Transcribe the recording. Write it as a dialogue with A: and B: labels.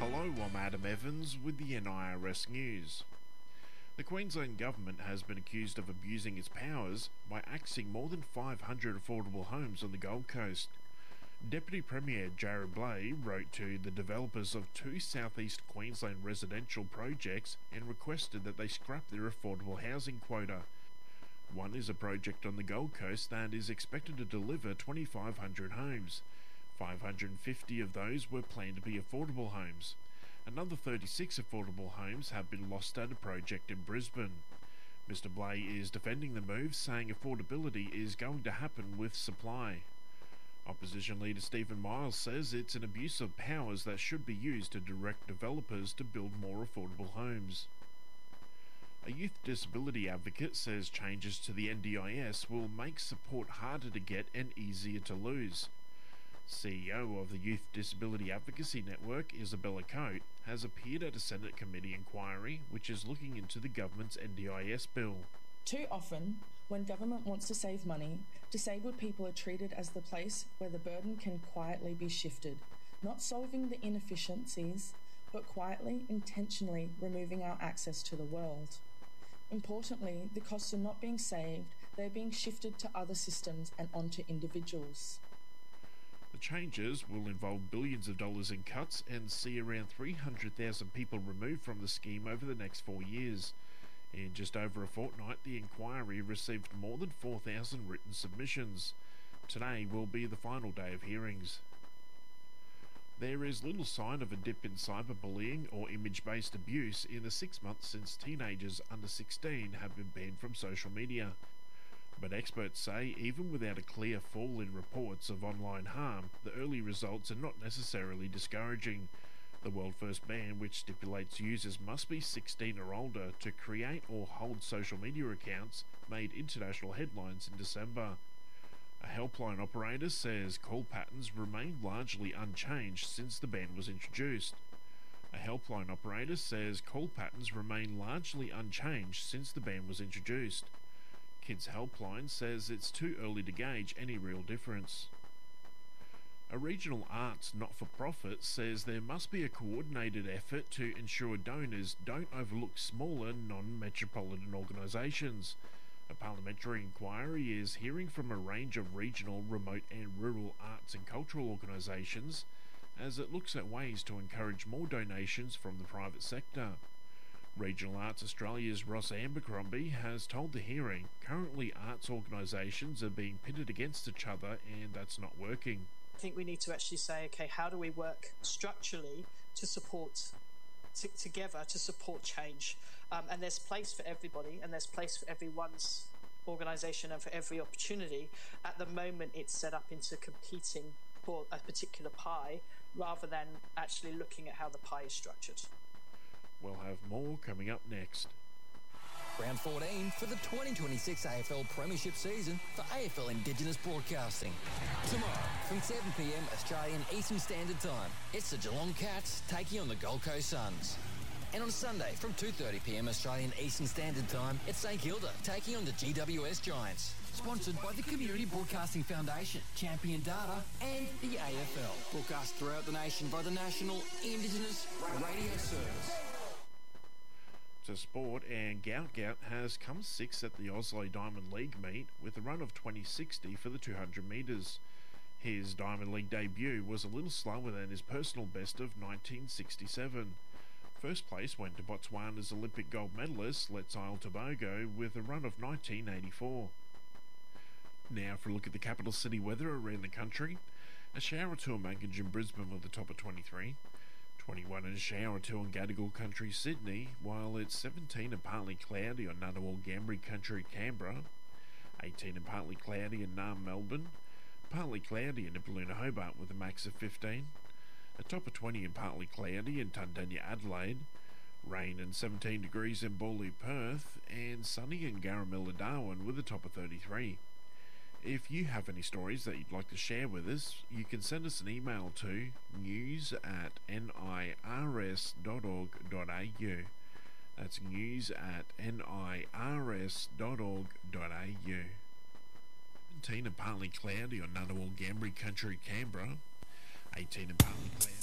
A: Hello, I'm Adam Evans with the NIRS News. The Queensland Government has been accused of abusing its powers by axing more than 500 affordable homes on the Gold Coast. Deputy Premier Jarrod Bleijie wrote to the developers of two southeast Queensland residential projects and requested that they scrap their affordable housing quota. One is a project on the Gold Coast that is expected to deliver 2,500 homes. 550 of those were planned to be affordable homes. Another 36 affordable homes have been lost at a project in Brisbane. Mr. Bleijie is defending the move, saying affordability is going to happen with supply. Opposition leader Stephen Miles says it's an abuse of powers that should be used to direct developers to build more affordable homes. A youth disability advocate says changes to the NDIS will make support harder to get and easier to lose. CEO of the Youth Disability Advocacy Network, Isabella Coate, has appeared at a Senate committee inquiry which is looking into the government's NDIS bill.
B: Too often, when government wants to save money, disabled people are treated as the place where the burden can quietly be shifted, not solving the inefficiencies, but quietly, intentionally removing our access to the world. Importantly, the costs are not being saved, they're being shifted to other systems and onto individuals.
A: The changes will involve billions of dollars in cuts and see around 300,000 people removed from the scheme over the next 4 years. In just over a fortnight, the inquiry received more than 4,000 written submissions. Today will be the final day of hearings. There is little sign of a dip in cyberbullying or image-based abuse in the 6 months since teenagers under 16 have been banned from social media. But experts say even without a clear fall in reports of online harm, the early results are not necessarily discouraging. The world first ban, which stipulates users must be 16 or older to create or hold social media accounts, made international headlines in December. A helpline operator says call patterns remain largely unchanged since the ban was introduced. A helpline operator says call patterns remain largely unchanged since the ban was introduced. Kids Helpline says it's too early to gauge any real difference. A regional arts not-for-profit says there must be a coordinated effort to ensure donors don't overlook smaller non-metropolitan organisations. A parliamentary inquiry is hearing from a range of regional, remote and rural arts and cultural organisations as it looks at ways to encourage more donations from the private sector. Regional Arts Australia's Ross Abercrombie has told the hearing currently arts organisations are being pitted against each other and that's not working.
C: I think we need to actually say, okay, how do we work structurally to support together to support change? And there's place for everybody and there's place for everyone's organisation and for every opportunity. At the moment it's set up into competing for a particular pie rather than actually looking at how the pie is structured.
A: We'll have more coming up next.
D: Round 14 for the 2026 AFL Premiership season for AFL Indigenous Broadcasting. Tomorrow from 7pm Australian Eastern Standard Time, it's the Geelong Cats taking on the Gold Coast Suns. And on Sunday from 2:30pm Australian Eastern Standard Time, it's St Kilda taking on the GWS Giants. Sponsored by the Community Broadcasting Foundation, Champion Data and the AFL. Broadcast throughout the nation by the National Indigenous Radio Service.
A: To sport, and Gout has come sixth at the Oslo Diamond League meet with a run of 20.60 for the 200 metres. His Diamond League debut was a little slower than his personal best of 1967. First place went to Botswana's Olympic gold medalist Letsail Tobago with a run of 1984. Now for a look at the capital city weather around the country. A shower or two in Mangaroon, Brisbane with a top of 23. 21 and a shower or two in Gadigal Country, Sydney, while it's 17 and partly cloudy on Ngunnawal, Ngambri Country, Canberra. 18 and partly cloudy in Naarm, Melbourne. Partly cloudy in Nipaluna, Hobart with a max of 15. A top of 20 and partly cloudy in Tundunya, Adelaide. Rain and 17 degrees in Bawley, Perth. And sunny in Garamilla, Darwin with a top of 33. If you have any stories that you'd like to share with us, you can send us an email to news@nirs.org.au. That's news@nirs.org.au. 17 and partly cloudy on Ngunnawal, Ngambri Country, Canberra. 18 and partly cloudy.